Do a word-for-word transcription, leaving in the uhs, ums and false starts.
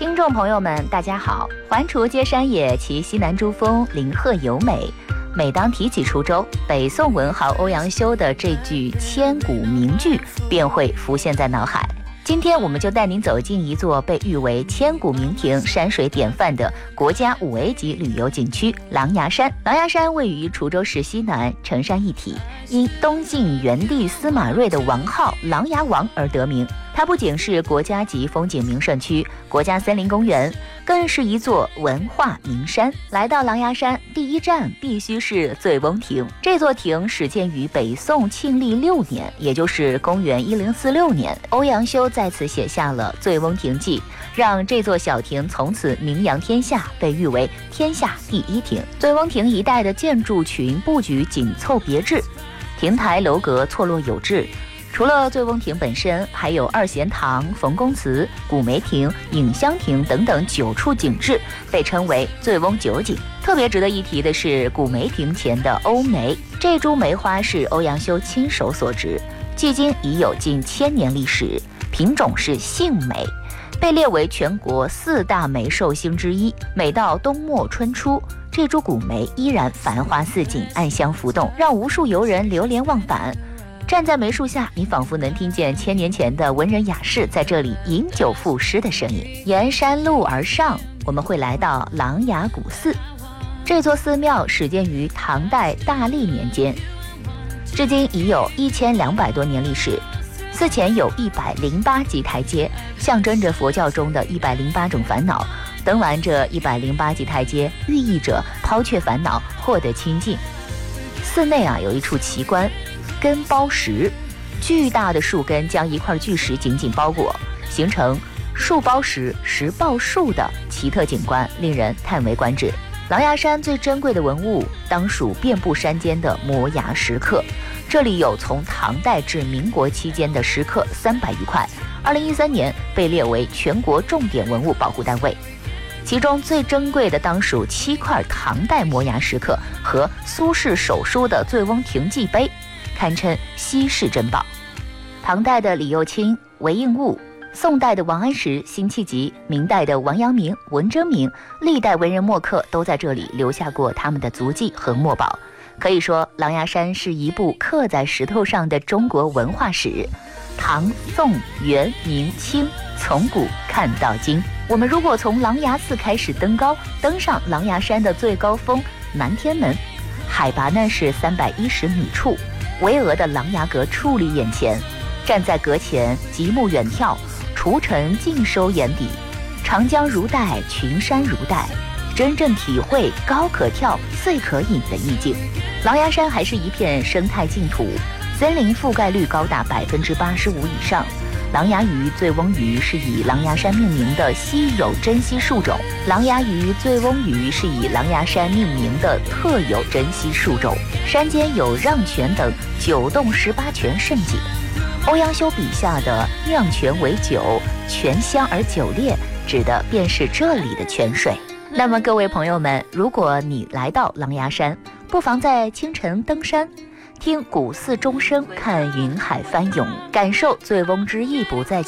听众朋友们大家好，环滁接山野，其西南诸峰，林壑尤美。每当提起滁州，北宋文豪欧阳修的这句千古名句便会浮现在脑海。今天我们就带您走进一座被誉为千古名亭、山水典范的国家五 A 级旅游景区琅琊山。琅琊山位于滁州市西南，成山一体，因东晋元帝司马睿的王号琅琊王而得名。它不仅是国家级风景名胜区、国家森林公园，更是一座文化名山。来到琅琊山，第一站必须是醉翁亭。这座亭始建于北宋庆历六年，也就是公元一零四六年，欧阳修在此写下了《醉翁亭记》，让这座小亭从此名扬天下，被誉为天下第一亭。醉翁亭一带的建筑群布局紧凑别致，亭台楼阁错落有致。除了醉翁亭本身，还有二贤堂、冯公祠、古梅亭、影香亭等等九处景致，被称为醉翁九景。特别值得一提的是古梅亭前的欧梅，这株梅花是欧阳修亲手所植，距今已有近千年历史，品种是杏梅，被列为全国四大梅寿星之一。每到冬末春初，这株古梅依然繁花似锦，暗香浮动，让无数游人流连忘返。站在梅树下，你仿佛能听见千年前的文人雅士在这里饮酒赋诗的声音。沿山路而上，我们会来到琅琊古寺。这座寺庙始建于唐代大历年间，至今已有一千两百多年历史。寺前有一百零八级台阶，象征着佛教中的一百零八种烦恼。登完这一百零八级台阶，寓意着抛却烦恼，获得清净。寺内啊，有一处奇观。根包石，巨大的树根将一块巨石紧紧包裹，形成树包石、石抱树的奇特景观，令人叹为观止。琅琊山最珍贵的文物，当属遍布山间的摩崖石刻。这里有从唐代至民国期间的石刻三百余块，二零一三年被列为全国重点文物保护单位。其中最珍贵的当属七块唐代摩崖石刻和苏轼手书的《醉翁亭记碑》，堪称稀世珍宝。唐代的李幼卿、韦应物，宋代的王安石、辛弃疾，明代的王阳明、文征明，历代文人墨客都在这里留下过他们的足迹和墨宝。可以说，琅琊山是一部刻在石头上的中国文化史。唐、宋、元、明、清，从古看到今。我们如果从琅琊寺开始登高，登上琅琊山的最高峰南天门，海拔呢是三百一十米处。巍峨的琅琊阁矗立眼前，站在阁前，极目远眺，除尘尽收眼底，长江如带，群山如带，真正体会高可跳，碎可饮的意境。琅琊山还是一片生态净土，森林覆盖率高达百分之八十五以上。琅琊鱼、醉翁鱼是以琅琊山命名的稀有珍稀树种，琅琊鱼、醉翁鱼是以琅琊山命名的特有珍稀树种。山间有让泉等九洞十八泉胜景。欧阳修笔下的酿泉为酒，泉香而酒冽，指的便是这里的泉水。那么各位朋友们，如果你来到琅琊山，不妨在清晨登山，听古寺钟声，看云海翻涌，感受醉翁之意不在